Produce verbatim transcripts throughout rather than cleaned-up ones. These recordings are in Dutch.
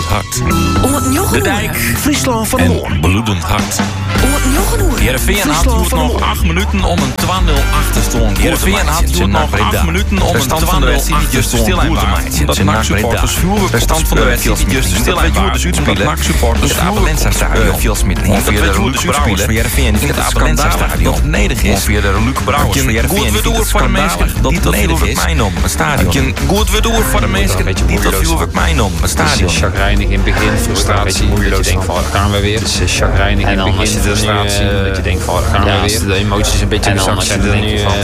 hart. De Dijk, Friesland van en Noord. bloedend hart. Heerenveen had toen nog acht minuten om een twee nul achter te staan. Heerenveen had toen nog acht minuten om een twee nul achter te staan. Dat N A C-supporters vuurwerk op stand van de wedstrijd juist stil aan waren. Dat N A C-supporters het Abelensa-stadion viel met ongeveer de Luc Brouwers van Heerenveen die het Abelensa-stadion dat nedig is. Ongeveer de Luc Brouwers van Heerenveen die het schandalig dat het nedig is. Een stadion. Goed weer door voor de mensen die dat vuurwerk mij om. Een stadion. Het is chagrijnig in het begin, frustratie. Dat je denkt van, gaan we weer. Het is chagrijnig in het begin, frustratie. Dat je denkt van, gaan we weer. De emoties een beetje gezakt zijn, dan denk je van...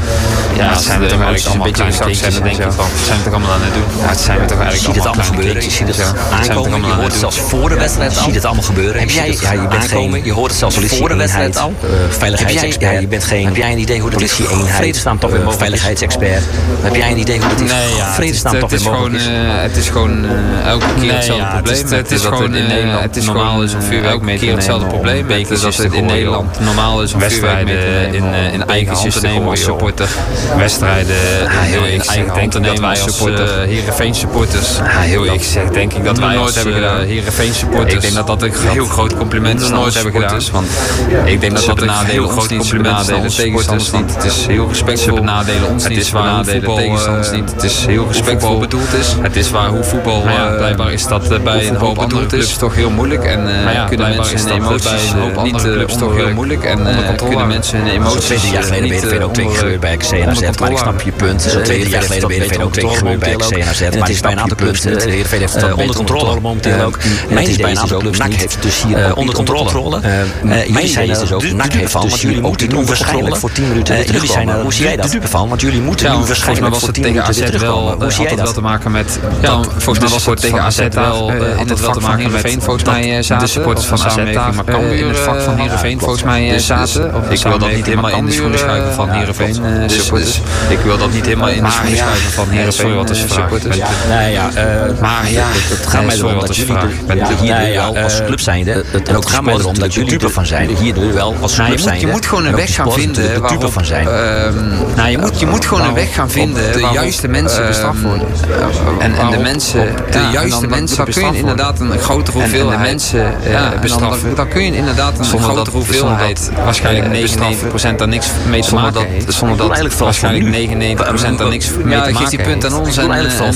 Ja, het zijn we toch eigenlijk een beetje gezakt zijn, dan denk je van... Wat zijn we toch allemaal aan het doen? Ja, het zijn we toch eigenlijk allemaal aan het gebeuren. Je ziet het aankomen, je hoort het zelfs voor de wedstrijd al. Je ziet het allemaal gebeuren. Heb jij, ja, je bent geen, je hoort het zelfs voor de wedstrijd al. Veiligheidsexpert. Je bent geen... Heb jij een idee hoe dat is? Vredesnaam toch weer veiligheidsexpert. Heb jij een idee hoe dat is? Vredesnaam toch weer mogelijk is? Het is gewoon elke keer hetzelfde probleem. Het is gewoon in Nederland het is normaal is om vuurwerk mee te nemen. Hetzelfde probleem. Dat het in Nederland normaal is om vuurwerk mee te nemen. In eigen systeem als supporter. Wedstrijden heel erg eigen hand te nemen als supporter. Heerenveen supporters. Heel erg gezegd denk ik dat wij nooit hebben gedaan. Heerenveen supporters. Ik denk dat dat een heel groot compliment is. Nooit hebben gedaan. Want ik denk dat dat een heel groot compliment is aan de tegenstanders niet. Het is heel respectvol. Ze benadelen ons niet. Ze benadelen tegenstanders niet. Het is heel respectvol bedoeld is. Het is waar hoe voetbal uh, blijkbaar is dat uh, bij een hoop andere clubs toch heel moeilijk en uh, ja, kunnen mensen hun emoties bij een hoop andere clubs toch heel moeilijk en uh, kunnen mensen hun emoties tweede jaar geleden ben je ook twee keer gebeurd bij C N A Z, maar ik snap je punt. Zo'n tweede jaar geleden ben je ook twee keer gebeurd bij C N A Z, maar het is bij een aantal clubs Heerenveen heeft het onder controle momenteel ook. Mijn idee is dus ook N A C heeft dus hier onder controle. Mijn idee is dus ook N A C heeft dus jullie moeten nu waarschijnlijk voor tien minuten terugkomen. Hoe zie jij dat? Van, want jullie moeten nu waarschijnlijk voor tien minuten terugkomen. Hoe zie jij dat? Te maken met volgens mij was het tegen A Z wel in het vak van Heerenveen volgens mij zaten. De supporters van A Z maar in het vak van Heerenveen volgens mij zaten. Ik wil dat niet helemaal in de schoenen schuiven van Heerenveen supporters. Ik wil dat niet helemaal in de schoenen schuiven van Heerenveen wat is supporters. Nee ja, maar ja, het gaat mij erom dat jullie hier wel als club zijnde en ook gaat mij erom dat jullie er van zijn. Hier nu wel als club zijnde. Je moet gewoon een weg gaan vinden waarop van zijn. Nou, je moet je moet gewoon een weg gaan vinden de juiste mensen bestraft worden. En, en de mensen, de ja, juiste dan, mensen dan kun je inderdaad een grotere hoeveelheid en, en de mensen uh, ja, bestraffen. Dan, dan kun je inderdaad een zonder grotere dat, hoeveelheid dat, waarschijnlijk negenennegentig procent daar niks mee te maken heeft. Zonder dat waarschijnlijk negenennegentig procent daar niks mee te maken heeft. Ja, geef die punt aan ons en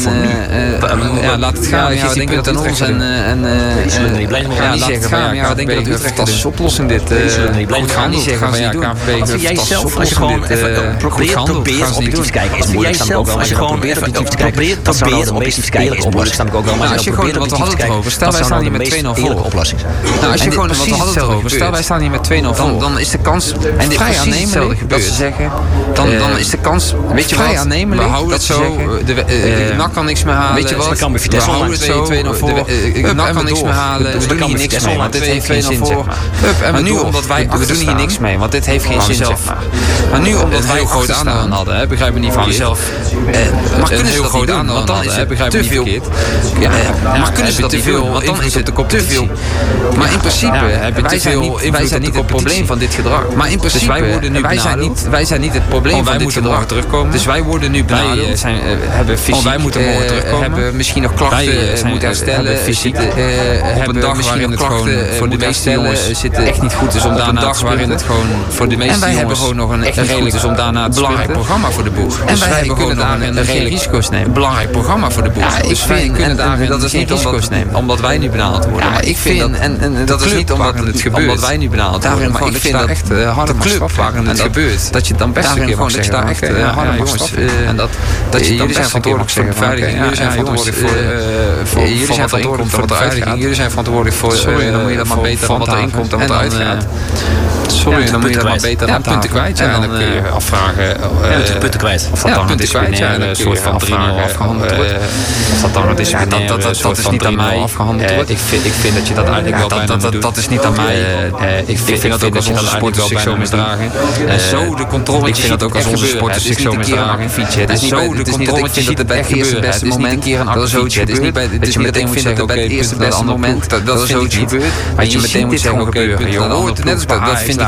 laat het gaan. Geef die punt aan ons en ga niet zeggen van ja, ik denk dat het een fantastische oplossing dit. Goed gaan niet zeggen van ja, K V B wat vind jij zelf als je gewoon probeert objectief te kijken? Is jij zelf als je gewoon objectief te kijken? Dat zou de meest eerlijke oplossing snap ik ook wel. Maar als je gewoon wat we hadden het over, stel wij staan hier met twee nul voor. Oplossing. Nou, als je gewoon wat we hadden het over, stel wij staan hier met twee nul voor, dan is de kans en dit vrij aannemelijk dat ze zeggen, dan dan is de kans, weet je vrij aannemelijk. We houden het zo, de N A C kan niks meer halen. Weet je wat? We houden het zo, twee nul voor. De N A C kan niks meer halen. We doen hier niks mee, want dit heeft geen zin. Maar nu omdat wij, we doen hier niks mee, want dit heeft geen zin. Maar nu omdat wij grote aandelen hadden, begrijp me niet van jezelf. Maar kunnen ze dat niet aan, want dan is het begrijp me niet verkeerd. Ja, maar kunnen ze dat te veel, want dan is het te veel. Maar in principe hebben wij zijn niet, wij zijn niet het probleem van dit gedrag. Maar in principe wij worden nu wij zijn niet, wij zijn niet het probleem van dit gedrag. Terugkomen. Dus wij worden nu benadeeld. Wij hebben fysiek, wij moeten morgen terugkomen. Hebben misschien nog klachten moeten herstellen. Fysiek op een dag waarin het gewoon voor de meeste jongens zitten echt niet goed is om daarna te waarin het gewoon voor de meeste jongens. En wij hebben gewoon nog een echt redelijk is om daarna een belangrijk programma voor de boeg. En wij hebben kunnen daar een redelijk risico's nemen. Belangrijk programma voor de boeg. Ja, ik vind kunnen daar dat is niet risico's nemen omdat wij nu benaald worden. Maar ik vind en en dat is niet omdat het gebeurt omdat wij nu benaald worden. Maar ik vind dat echt harde club waarin het gebeurt dat je dan best een keer mag zeggen daar echt harde jongens en dat dat je dan zijn verantwoordelijk voor beveiliging. Jullie zijn verantwoordelijk voor voor jullie zijn verantwoordelijk voor wat eruit gaat. Jullie zijn verantwoordelijk voor sorry dan moet je dat maar beter van wat erin komt en wat eruit gaat. Sorry, dan moet je dat maar beter aan punten kwijt. En dan kun je afvragen punten kwijt. Of dat dan een disciplinaire soort van drie nul afgehandeld wordt. Of dat dan een disciplinaire soort van drie nul afgehandeld wordt. Ik vind dat je dat eigenlijk wel bijna moet doen. Dat is niet aan mij. Ik vind dat ook als onze sporters zich zo misdragen. En zo de controle. Ik vind dat ook als onze sporters zich zo misdragen. Het is zo de controle. Je ziet het bij het eerste beste moment. Het is niet een keer een actie. Het is niet bij dat je meteen moet zeggen bij het eerste beste moment. Dat is zoiets gebeurt. Dat je meteen moet zeggen oké. Je hoort net als dat vind ik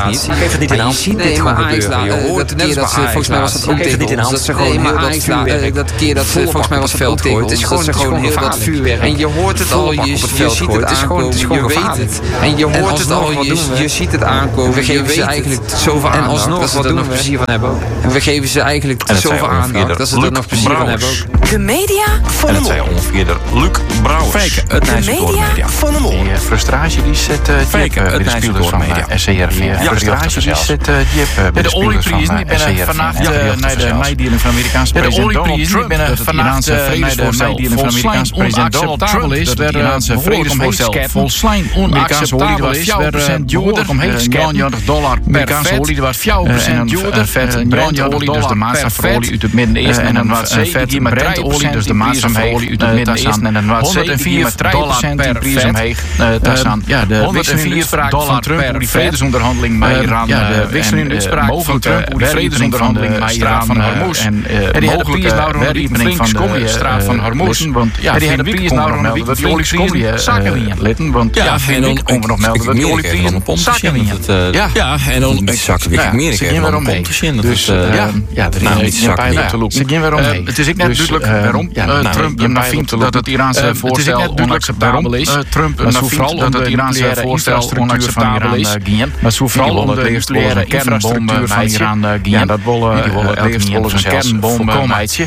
niet. Geef het niet in hand. Nee, maar Ajax dat keer dat volgens mij was dat ook tegen ons. Dat ze gewoon heel dat vuurwerk. Dat keer dat volgens mij was dat ook tegen ons. Het is gewoon heel dat vuurwerk. En je hoort het al, je ziet het aankomen, je weet het. En je hoort het al, je ziet het aankomen. We geven ze eigenlijk zoveel aandacht dat ze er nog plezier van hebben ook. En we geven ze eigenlijk zoveel aandacht dat ze er nog plezier van hebben ook. De media van de mol. Ongeveer Luc Brouwers. Fake, het de media van de mol. Die frustratie die zit Fake, het de spelers van S C R V. Frustratie die zit de olieprijzen die binnen vannacht naar de meidieling van Amerikaanse president Donald Trump. binnen vannacht naar de meidieling van Amerikaanse president Donald Trump is. Dat het Iraanse vredesvoorstel volslijn onacceptabel is. vier procent duurder. negenennegentig dollar per vet. Dat was vier procent duurder. Vet Brent-olie, dus de maatstaffolie uit het Midden-Oosten. En dan was vet Brent-olie, dus de maatstaffolie uit het Midden-Oosten. En dan was honderdvier dollar per prijs omheeg. Ja, de honderdvier dollar per die vredesonderhandeling met Iran. Ja, de wisselinguitspraak van Trump over die vredesonderhandeling met Iran van Hormuz. En die had de prijs nou rond de opening van de straat van Hormuz. Want ja, die had de prijs nou rond de week dat die olieprijzen zakken weer litten. Want ja, en dan komen we nog melden dat die olieprijzen zakken weer. Ja, en dan zakken weer meer. Ze gaan weer omheen. Dus ja, ja, er is een pijl te lopen. Ze gaan weer omheen. Het is ook net duidelijk waarom Trump vindt dat het Iraanse voorstel onacceptabel is. Trump vindt dat het Iraanse voorstel onacceptabel is. Maar zo vooral om de nucleaire kernbom van Iran gaan. Dat willen elke niet een kernbom voorkomen.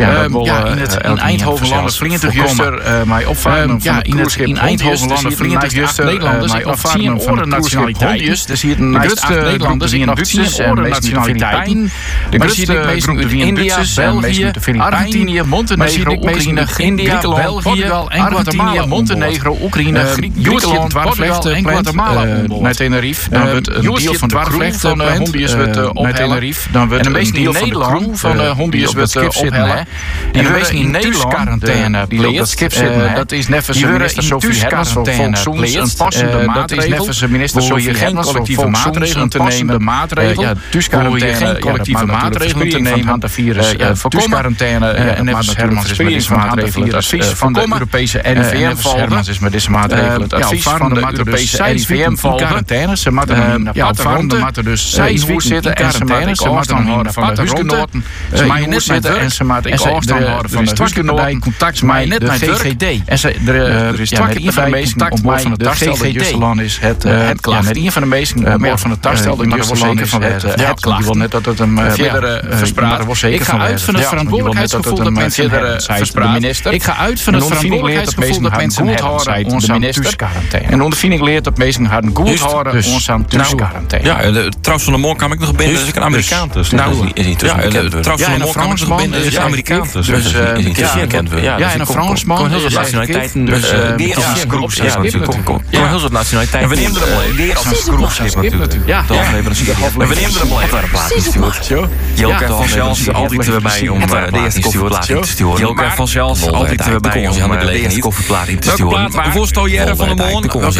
Ja, in Eindhoven landen vliegend juster mij opvaren van in Eindhoven landen vliegend juster mij opvaren van de nationaliteit. Dus hier de grootste Nederlanders in Duitsers en nationaliteiten. De grootste groep in India, België, Argentinië, Montenegro, Oekraïne, India, België, Argentinië, Montenegro, Oekraïne, Griekenland, Portugal en Guatemala. Naar Tenerife. Dan wordt een deel van de crew van Hondius naar Tenerife. Dan wordt een deel van de crew van Hondius ophellen. En een beetje in Nederland quarantaine pleegt. Dat is neffens minister Sophie Hermans van Volkszoens een passende maatregel. Dat is neffens minister Sophie Hermans van collectieve maatregelen te nemen. Maatregel. Ja, thuisquarantaine. Geen collectieve maatregelen te nemen. Van de virus thuisquarantaine. En neffens Hermans is met deze maatregelen het advies van de Europese N V M volgen. Hermans is met deze maatregelen het advies van de Europese N V M volgen. Quarantaine. Ze moeten ja, opvarende moeten dus zes weken zitten en ze moeten ik afstand houden van de huisgenoten. Ze moeten net zitten en ze moeten ik afstand houden van de huisgenoten. Contact met net de G G D. En ze er is twee een van de meesten op boord van het dagstel dat Jusseland is het het klaar. Met een van de meesten op boord van het dagstel dat Jusseland is het het klaar. Die wil net dat het hem verder verspraakt. Ik ga uit van het verantwoordelijkheidsgevoel dat mensen verder verspraakt. Ik ga uit van het verantwoordelijkheidsgevoel dat mensen goed houden ons aan thuisquarantaine. En ondervinding leert dat mensen gaan goed houden ons aan thuisquarantaine. Ja, trouwens van de morgen kan ik nog binnen, dus ik een Amerikaan dus. Nou, is niet tussen. Trouwens van de morgen kan ik nog binnen, dus een Amerikaan dus. Dus is niet tussen. Ja, en een Fransman. Heel veel nationaliteiten. Dus weer als een groepschip. Ja, heel veel nationaliteiten. En we nemen er een weer als een groepschip natuurlijk. Ja, we nemen er een blijven. Jelka van Sjals, altijd erbij om de eerste kofferplaat te sturen. Jelka van Sjals, altijd erbij om de eerste kofferplaat te sturen. Hoeveel stel jij van de morgen? Welke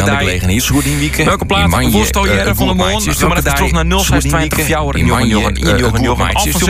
dag? Welke plaat? Hoeveel stel jij van de morgen? Kom maar even terug naar nul zes twee vier. In Jochen, Jochen, Jochen, Jochen.